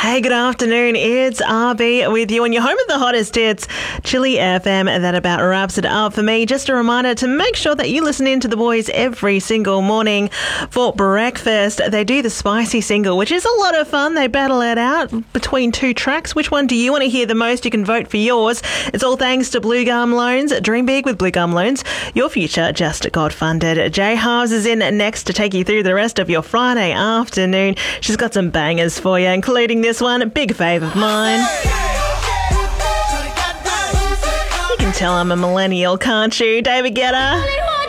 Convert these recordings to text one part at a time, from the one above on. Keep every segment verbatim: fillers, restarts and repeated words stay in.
Hey, good afternoon. It's R B with you on your home of the hottest hits, Chili F M. That about wraps it up for me. Just a reminder to make sure that you listen in to the boys every single morning for breakfast. They do the spicy single, which is a lot of fun. They battle it out between two tracks. Which one do you want to hear the most? You can vote for yours. It's all thanks to Blue Gum Loans. Dream big with Blue Gum Loans. Your future just got funded. Jay Halves is in next to take you through the rest of your Friday afternoon. She's got some bangers for you, including this one, a big fave of mine. You can tell I'm a millennial, can't you? David Guetta.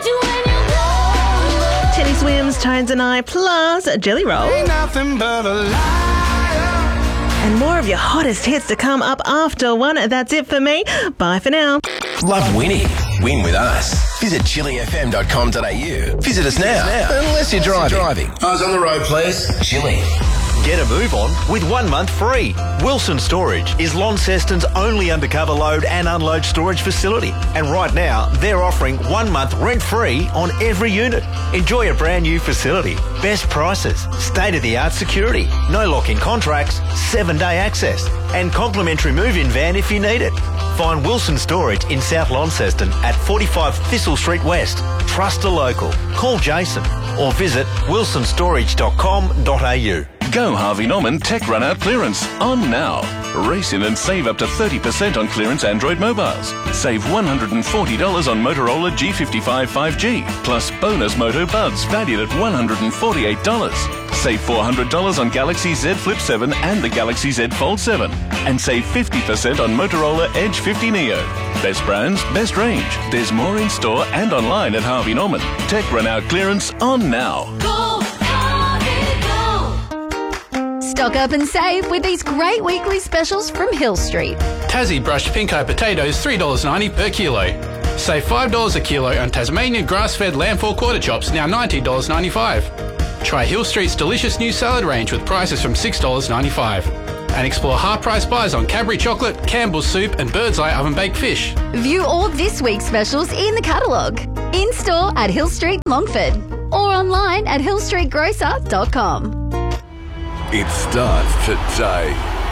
Teddy Swims, Tones and I, plus Jelly Roll. Ain't nothing but a liar. And more of your hottest hits to come up after one. That's it for me. Bye for now. Love winning? Win with us. Visit chili f m dot com dot a u. Visit us now, unless you're driving. driving. I was on the road, please. Chili. Get a move on with one month free. Wilson Storage is Launceston's only undercover load and unload storage facility. And right now, they're offering one month rent-free on every unit. Enjoy a brand new facility, best prices, state-of-the-art security, no lock-in contracts, seven-day access, and complimentary move-in van if you need it. Find Wilson Storage in South Launceston at forty-five Thistle Street West. Trust a local. Call Jason or visit wilson storage dot com dot a u. Go Harvey Norman Tech Run Out Clearance on now. Race in and save up to thirty percent on clearance Android mobiles. Save one hundred forty dollars on Motorola G fifty-five five G, plus bonus Moto Buds valued at one hundred forty-eight dollars. Save four hundred dollars on Galaxy Z Flip seven and the Galaxy Z Fold seven. And save fifty percent on Motorola Edge fifty Neo. Best brands, best range. There's more in store and online at Harvey Norman. Tech Run Out Clearance on now. Go, Harvey, go! Stock up and save with these great weekly specials from Hill Street. Tassie brushed pinko potatoes, three dollars ninety per kilo. Save five dollars a kilo on Tasmanian grass-fed lamb four quarter chops, now nineteen dollars ninety-five. Try Hill Street's delicious new salad range with prices from six dollars ninety-five. And explore half-price buys on Cadbury chocolate, Campbell's soup and Bird's Eye oven-baked fish. View all this week's specials in the catalogue. In-store at Hill Street, Longford. Or online at hill street grocer dot com. It starts today.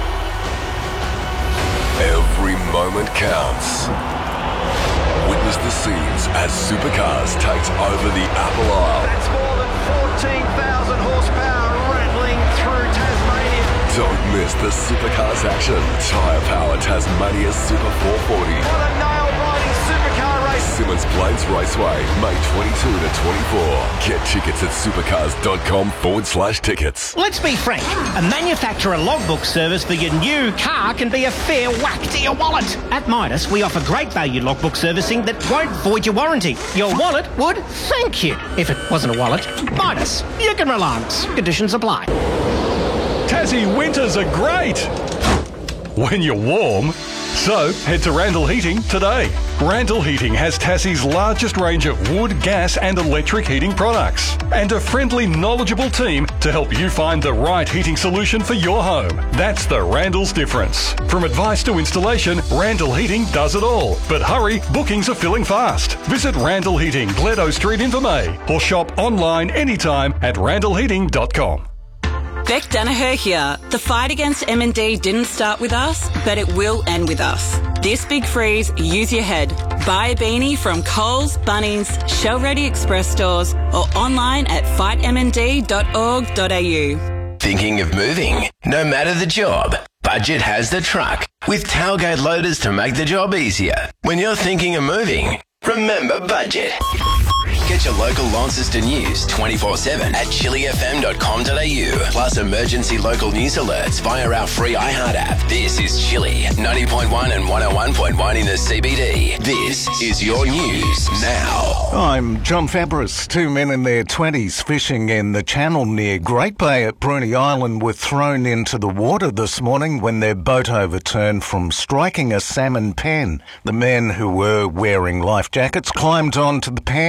Every moment counts. Witness the scenes as Supercars takes over the Apple Isle. That's more than fourteen thousand horsepower rattling through Tasmania. Don't miss the Supercars action. Tyre Power Tasmania Super four forty. What a nail-biting supercar race. Simmons Plains Raceway, May twenty-second to twenty-fourth. Get tickets at supercars.com forward slash tickets. Let's be frank. A manufacturer logbook service for your new car can be a fair whack to your wallet. At Midas, we offer great value logbook servicing that won't void your warranty. Your wallet would thank you. If it wasn't a wallet, Midas. You can relax. Conditions apply. Tassie winters are great when you're warm. So head to Randall Heating today. Randall Heating has Tassie's largest range of wood, gas and electric heating products and a friendly, knowledgeable team to help you find the right heating solution for your home. That's the Randall's difference. From advice to installation, Randall Heating does it all. But hurry, bookings are filling fast. Visit Randall Heating, Gledo Street in Vermey, or shop online anytime at randall heating dot com. Beck Danaher here. The fight against M and D didn't start with us, but it will end with us. This big freeze, use your head. Buy a beanie from Coles, Bunnings, Shell Ready Express stores or online at fight m n d dot org dot a u. Thinking of moving? No matter the job, Budget has the truck with tailgate loaders to make the job easier. When you're thinking of moving, remember Budget. Get your local Launceston news twenty-four seven at chili f m dot com dot a u. Plus emergency local news alerts via our free iHeart app. This is Chili, ninety point one and one oh one point one in the C B D. This is your news now. I'm John Fabris. Two men in their twenties fishing in the channel near Great Bay at Bruny Island were thrown into the water this morning when their boat overturned from striking a salmon pen. The men, who were wearing life jackets, climbed onto the pen and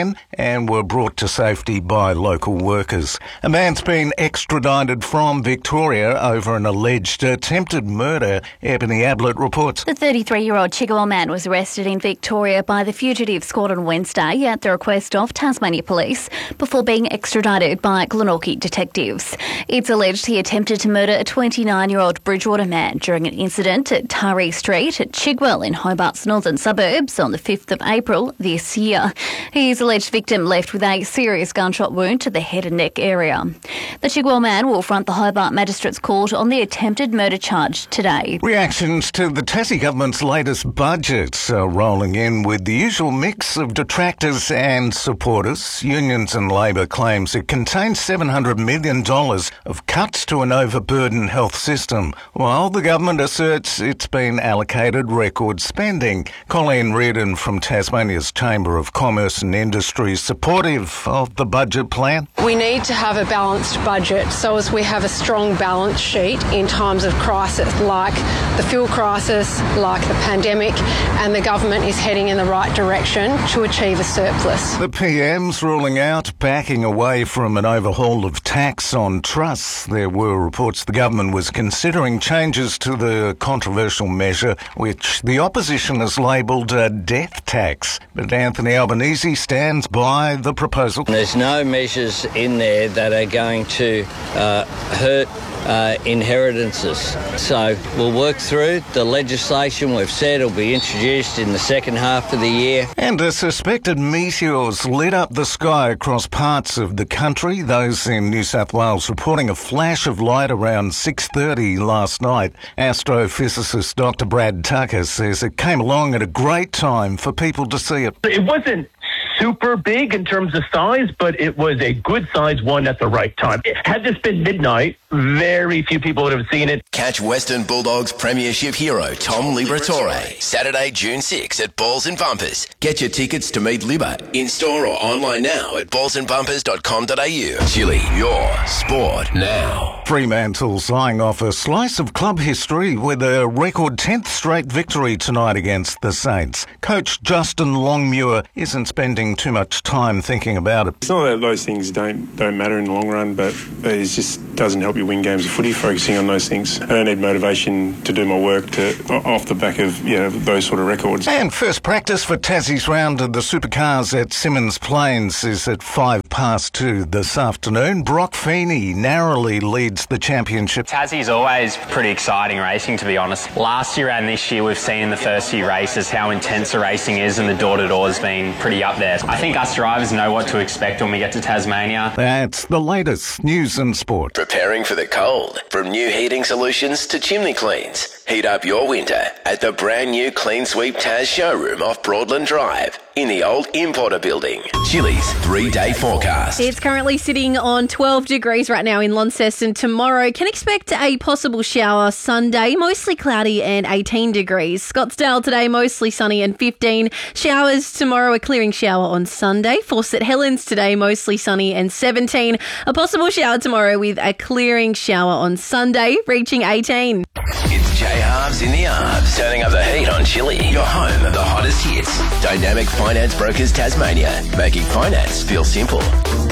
and were brought to safety by local workers. A man's been extradited from Victoria over an alleged attempted murder. Ebony Ablett reports. The thirty-three-year-old Chigwell man was arrested in Victoria by the Fugitive Squad on Wednesday at the request of Tasmania Police before being extradited by Glenorchy detectives. It's alleged he attempted to murder a twenty-nine-year-old Bridgewater man during an incident at Taree Street at Chigwell in Hobart's northern suburbs on the fifth of April this year. His alleged victim left with a serious gunshot wound to the head and neck area. The Chigwell man will front the Hobart Magistrates Court on the attempted murder charge today. Reactions to the Tassie government's latest budget are rolling in with the usual mix of detractors and supporters. Unions and Labor claims it contains seven hundred million dollars of cuts to an overburdened health system, while the government asserts it's been allocated record spending. Colleen Reardon from Tasmania's Chamber of Commerce and Industry is supportive of the budget plan. We need to have a balanced budget so as we have a strong balance sheet in times of crisis like the fuel crisis, like the pandemic, and the government is heading in the right direction to achieve a surplus. The P M's ruling out backing away from an overhaul of tax on trusts. There were reports the government was considering changes to the controversial measure, which the opposition has labelled a death tax. But Anthony Albanese stands by the proposal. There's no measures in there that are going to uh, hurt Uh, inheritances. So we'll work through the legislation. We've said it'll be introduced in the second half of the year. And a suspected meteors lit up the sky across parts of the country. Those in New South Wales reporting a flash of light around six thirty last night. Astrophysicist Doctor Brad Tucker says it came along at a great time for people to see it. It wasn't super big in terms of size, but it was a good size one at the right time. Had this been midnight, very few people would have seen it. Catch Western Bulldogs Premiership hero Tom Liberatore Saturday, June sixth at Balls and Bumpers. Get your tickets to meet Libba in store or online now at balls and bumpers dot com dot a u. Chili, your sport now. Fremantle's eyeing off a slice of club history with a record tenth straight victory tonight against the Saints. Coach Justin Longmuir isn't spending too much time thinking about it. It's not that those things don't don't matter in the long run, but it just doesn't help you win games of footy, focusing on those things. I don't need motivation to do my work to off the back of you know those sort of records. And first practice for Tassie's round of the Supercars at Symmons Plains is at five past two this afternoon. Brock Feeney narrowly leads the championship. Tassie's always pretty exciting racing, to be honest. Last year and this year we've seen in the first few races how intense the racing is, and the door-to-door has been pretty up there. I think us drivers know what to expect when we get to Tasmania. That's the latest news and sport. Preparing for the cold. From new heating solutions to chimney cleans. Heat up your winter at the brand new Clean Sweep Taz showroom off Broadland Drive in the old Importer building. Chili's three-day forecast. It's currently sitting on twelve degrees right now in Launceston. Tomorrow can expect a possible shower Sunday, mostly cloudy and eighteen degrees. Scottsdale today, mostly sunny and fifteen. Showers tomorrow, a clearing shower on Sunday. For St Helens today, mostly sunny and seventeen. A possible shower tomorrow with a clearing shower on Sunday, reaching eighteen. It's J Halves in the Arms, turning up the heat on Chili, your home of the hottest hits. Dynamic Finance Brokers Tasmania, making finance feel simple.